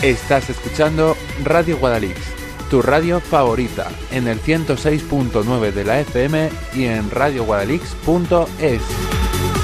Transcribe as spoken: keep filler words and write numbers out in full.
Estás escuchando Radio Guadalix, tu radio favorita, en el ciento seis punto nueve de la F M y en radio guadalix punto es.